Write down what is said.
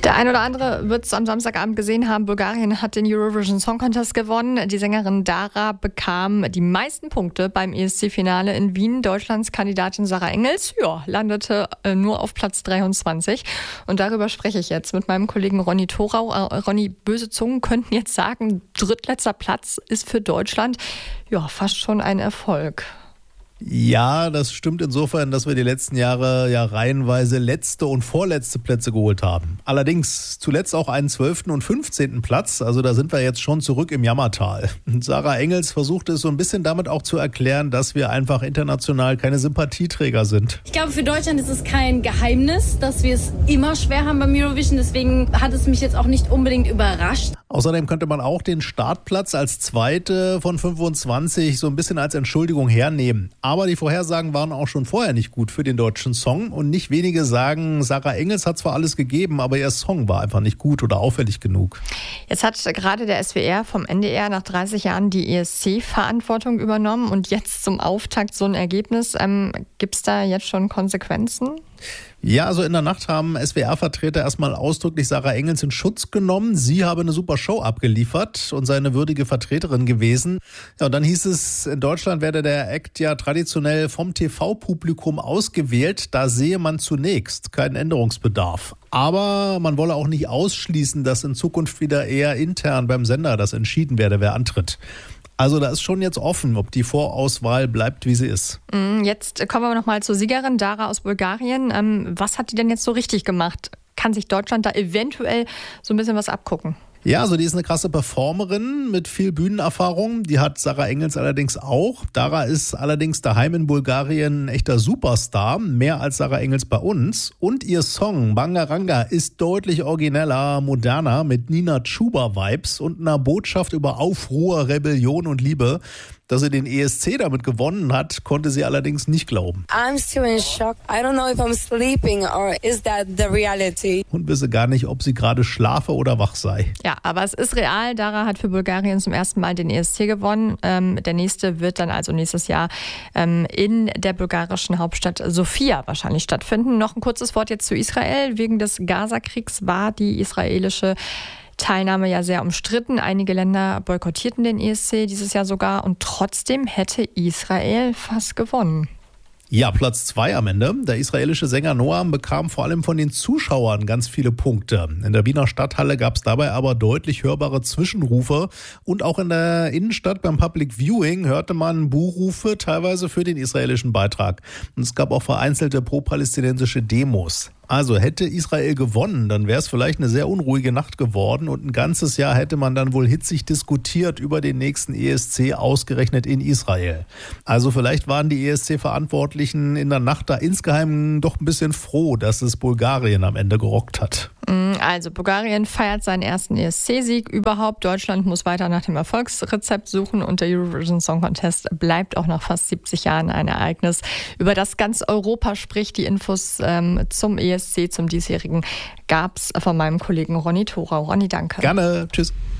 Der ein oder andere wird es am Samstagabend gesehen haben. Bulgarien hat den Eurovision Song Contest gewonnen. Die Sängerin Dara bekam die meisten Punkte beim ESC-Finale in Wien. Deutschlands Kandidatin Sarah Engels landete nur auf Platz 23. Und darüber spreche ich jetzt mit meinem Kollegen Ronny Thorau. Ronny, böse Zungen könnten jetzt sagen, drittletzter Platz ist für Deutschland fast schon ein Erfolg. Ja, das stimmt insofern, dass wir die letzten Jahre reihenweise letzte und vorletzte Plätze geholt haben. Allerdings zuletzt auch einen 12. und 15. Platz, also da sind wir jetzt schon zurück im Jammertal. Sarah Engels versuchte es so ein bisschen damit auch zu erklären, dass wir einfach international keine Sympathieträger sind. Ich glaube, für Deutschland ist es kein Geheimnis, dass wir es immer schwer haben beim Eurovision, deswegen hat es mich jetzt auch nicht unbedingt überrascht. Außerdem könnte man auch den Startplatz als zweite von 25 so ein bisschen als Entschuldigung hernehmen. Aber die Vorhersagen waren auch schon vorher nicht gut für den deutschen Song. Und nicht wenige sagen, Sarah Engels hat zwar alles gegeben, aber ihr Song war einfach nicht gut oder auffällig genug. Jetzt hat gerade der SWR vom NDR nach 30 Jahren die ESC-Verantwortung übernommen. Und jetzt zum Auftakt so ein Ergebnis. Gibt es da jetzt schon Konsequenzen? Ja, also in der Nacht haben SWR-Vertreter erstmal ausdrücklich Sarah Engels in Schutz genommen. Sie habe eine super Show abgeliefert und sei eine würdige Vertreterin gewesen. Ja, und dann hieß es, in Deutschland werde der Act ja traditionell vom TV-Publikum ausgewählt. Da sehe man zunächst keinen Änderungsbedarf. Aber man wolle auch nicht ausschließen, dass in Zukunft wieder eher intern beim Sender das entschieden werde, wer antritt. Also da ist schon jetzt offen, ob die Vorauswahl bleibt, wie sie ist. Jetzt kommen wir nochmal zur Siegerin Dara aus Bulgarien. Was hat die denn jetzt so richtig gemacht? Kann sich Deutschland da eventuell so ein bisschen was abgucken? Ja, also die ist eine krasse Performerin mit viel Bühnenerfahrung. Die hat Sarah Engels allerdings auch. Dara ist allerdings daheim in Bulgarien ein echter Superstar, mehr als Sarah Engels bei uns. Und ihr Song Bangaranga ist deutlich origineller, moderner, mit Nina Chuba-Vibes und einer Botschaft über Aufruhr, Rebellion und Liebe. Dass sie den ESC damit gewonnen hat, konnte sie allerdings nicht glauben. I'm still in shock. I don't know if I'm sleeping or is that the reality? Und wisse gar nicht, ob sie gerade schlafe oder wach sei. Ja, aber es ist real. Dara hat für Bulgarien zum ersten Mal den ESC gewonnen. Der nächste wird dann also nächstes Jahr in der bulgarischen Hauptstadt Sofia wahrscheinlich stattfinden. Noch ein kurzes Wort jetzt zu Israel. Wegen des Gazakriegs war die israelische Teilnahme ja sehr umstritten. Einige Länder boykottierten den ESC dieses Jahr sogar und trotzdem hätte Israel fast gewonnen. Ja, Platz 2 am Ende. Der israelische Sänger Noam bekam vor allem von den Zuschauern ganz viele Punkte. In der Wiener Stadthalle gab es dabei aber deutlich hörbare Zwischenrufe. Und auch in der Innenstadt beim Public Viewing hörte man Buhrufe, teilweise für den israelischen Beitrag. Und es gab auch vereinzelte pro-palästinensische Demos. Also hätte Israel gewonnen, dann wäre es vielleicht eine sehr unruhige Nacht geworden und ein ganzes Jahr hätte man dann wohl hitzig diskutiert über den nächsten ESC, ausgerechnet in Israel. Also vielleicht waren die ESC-Verantwortlichen in der Nacht da insgeheim doch ein bisschen froh, dass es Bulgarien am Ende gerockt hat. Also Bulgarien feiert seinen ersten ESC-Sieg überhaupt. Deutschland muss weiter nach dem Erfolgsrezept suchen und der Eurovision Song Contest bleibt auch nach fast 70 Jahren ein Ereignis, über das ganz Europa spricht. Die Infos zum ESC, zum diesjährigen, gab es von meinem Kollegen Ronny Thorau. Ronny, danke. Gerne. Tschüss.